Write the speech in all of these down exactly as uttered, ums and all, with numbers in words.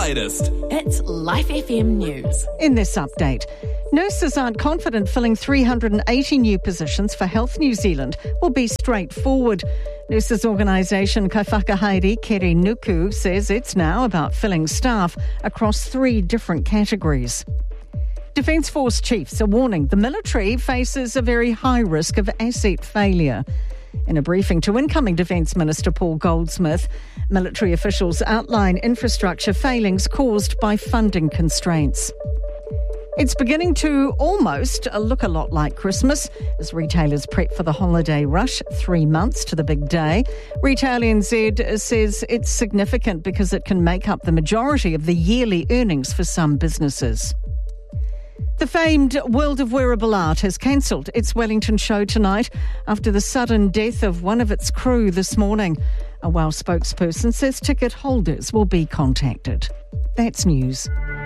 latest. It's Life F M News. In this update, nurses aren't confident filling three hundred eighty new positions for Health New Zealand will be straightforward. Nurses organisation Kaiwhakahaere Kere Nuku says it's now about filling staff across three different categories. Defence Force chiefs are warning the military faces a very high risk of asset failure. In a briefing to incoming Defence Minister Paul Goldsmith, military officials outline infrastructure failings caused by funding constraints. It's beginning to almost look a lot like Christmas as retailers prep for the holiday rush, three months to the big day. Retail N Z says it's significant because it can make up the majority of the yearly earnings for some businesses. The famed World of Wearable Art has cancelled its Wellington show tonight after the sudden death of one of its crew this morning. A WOW spokesperson says ticket holders will be contacted. That's news.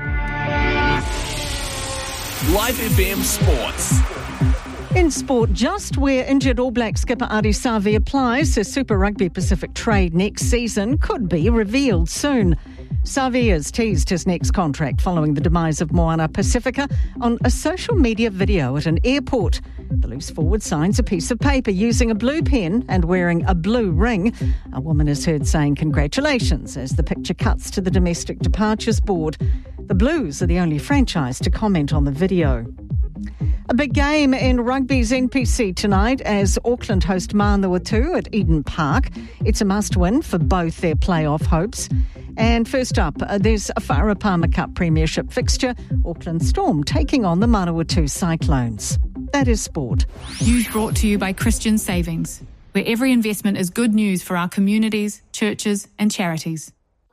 Life F M Sports. In sport, just where injured All Black skipper Ardie Savea applies to Super Rugby Pacific trade next season could be revealed soon. Savea's teased his next contract following the demise of Moana Pacifica on a social media video at an airport. The loose forward signs a piece of paper using a blue pen and wearing a blue ring. A woman is heard saying congratulations as the picture cuts to the domestic departures board. The Blues are the only franchise to comment on the video. A big game in rugby's N P C tonight as Auckland host Manawatu at Eden Park. It's a must-win for both their playoff hopes. And first up, uh, there's a Farah Palmer Cup Premiership fixture. Auckland Storm taking on the Manawatu Cyclones. That is sport. News brought to you by Christian Savings, where every investment is good news for our communities, churches and charities.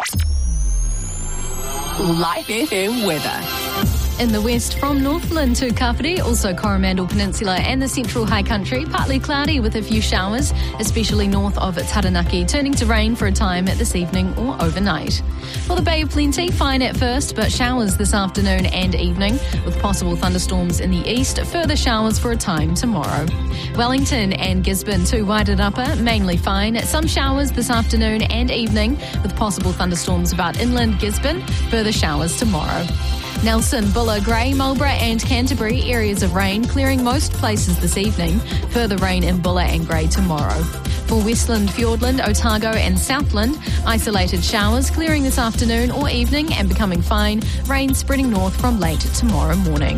Life F M weather. In the west, from Northland to Kapiti, also Coromandel Peninsula and the central high country, partly cloudy with a few showers, especially north of Taranaki, turning to rain for a time this evening or overnight. For the Bay of Plenty, fine at first, but showers this afternoon and evening, with possible thunderstorms in the east, further showers for a time tomorrow. Wellington and Gisborne, too wide and upper, mainly fine. Some showers this afternoon and evening, with possible thunderstorms about inland Gisborne, further showers tomorrow. Nelson, Buller, Grey, Marlborough and Canterbury, areas of rain, clearing most places this evening. Further rain in Buller and Grey tomorrow. For Westland, Fiordland, Otago and Southland, isolated showers, clearing this afternoon or evening and becoming fine. Rain spreading north from late tomorrow morning.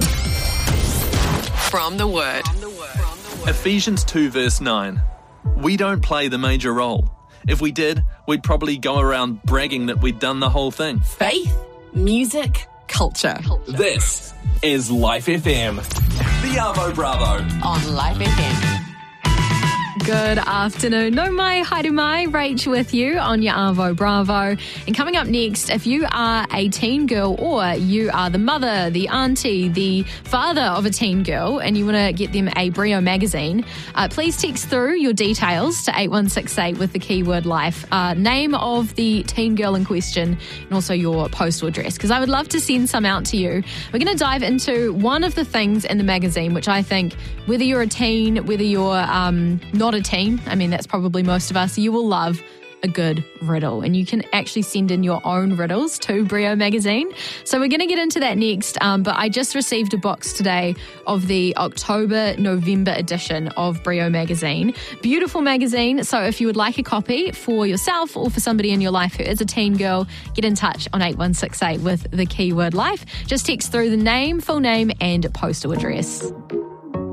From the Word. Ephesians two verse nine. We don't play the major role. If we did, we'd probably go around bragging that we'd done the whole thing. Faith, music, culture. This is Life F M. The Arvo Bravo. On Life F M. Good afternoon. No mai, haere mai, Rach with you on your Arvo Bravo. And coming up next, if you are a teen girl or you are the mother, the auntie, the father of a teen girl and you want to get them a Brio magazine, uh, please text through your details to eight one six eight with the keyword life, uh, name of the teen girl in question and also your postal address, because I would love to send some out to you. We're going to dive into one of the things in the magazine, which I think whether you're a teen, whether you're um, not a teen, I mean, that's probably most of us, you will love a good riddle. And you can actually send in your own riddles to Brio magazine. So we're going to get into that next. Um, but I just received a box today of the October-November edition of Brio magazine. Beautiful magazine. So if you would like a copy for yourself or for somebody in your life who is a teen girl, get in touch on eight one six eight with the keyword life. Just text through the name, full name and postal address.